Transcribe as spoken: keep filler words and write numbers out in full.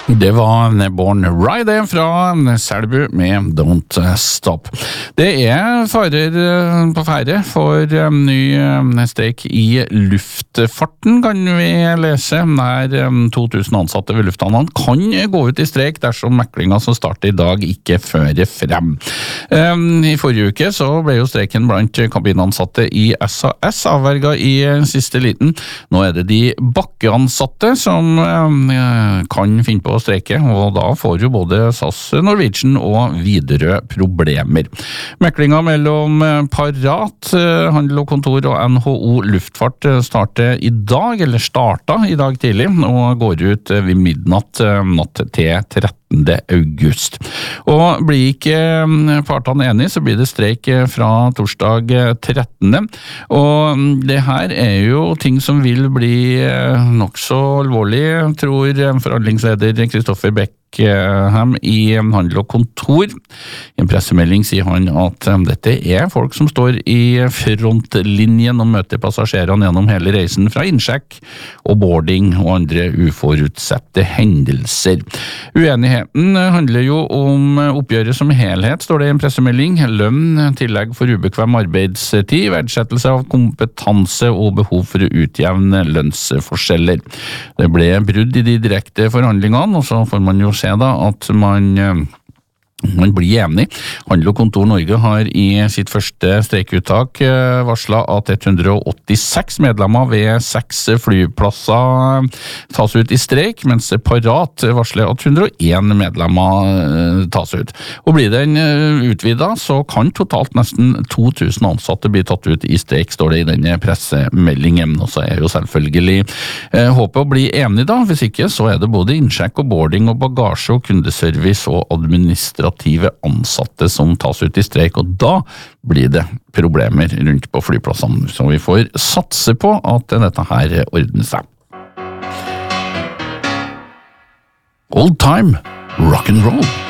Det var Born Ride fra Selbu med Don't Stop. Det er farer på ferde for ny streik i luftfarten, kan vi lese. Nær to tusen ansatte ved lufthavnene kan gå ut i streik dersom meklingen som starter i dag ikke fører frem. I forrige uke så ble jo streiken blant kabinansatte i S A S avverget i siste liten. Nå er det de bakkeansatte som kan finne på streike, og da får jo både S A S, Norwegian og Widerøe problemer. Meklingen mellom Parat, Handel og Kontor og N H O Luftfart starter i dag, eller starta i dag tidlig, og går ut ved midnatt natt til trettende august. Og blir ikke partene enige, så blir det streik fra torsdag trettende Og det her er jo ting som vil bli nok så alvorlig, tror forhandlingsleder Kristoffer Beckham i Handel og Kontor. I en pressemelding sier han at dette er folk som står i frontlinjen og møter passasjerene gjennom hele reisen fra innsjekk og boarding og andre uforutsette hendelser. Uenigheten handler jo om oppgjøret som helhet, står det i en pressemelding. Lønn, tillegg for ubekvem arbeidstid, verdsettelse av kompetanse og behov for å utjevne lønnsforskjeller. Det ble brudd i de direkte forhandlingene, og så får man jo se da at man Man blir enig. Handel og Kontor Norge har i sitt første streikuttak varslet at hundre og åttiseks medlemmer ved seks flyplasser tas ut i streik, mens Parat varsler at hundre og én medlemmer tas ut. Og blir den utvidet, så kan totalt nesten to tusen ansatte bli tatt ut i streik, står det i denne pressemeldingen. Og så er jo selvfølgelig eh, håpet å bli enig da, hvis ikke så er det både innsjekk og boarding og bagasje og kundeservice og administrasjon ansatte som tas ut i streik, og da blir det problemer rundt på flyplassene, så vi får satse på at dette her ordner seg. Old time rock and roll.